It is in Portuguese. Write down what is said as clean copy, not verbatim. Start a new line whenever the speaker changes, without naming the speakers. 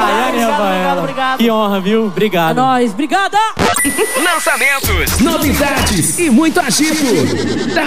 Daiane Rafaela.
Obrigado.
Que honra, viu? Obrigado.
É nóis, obrigada!
Lançamentos, novidades e muito agito.